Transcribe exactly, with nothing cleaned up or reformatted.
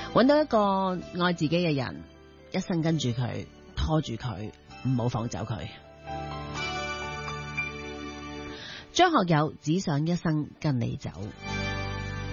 揾到一個愛自己嘅人，一生跟住佢，拖住佢，唔好放走佢。張學友只想一生跟你走。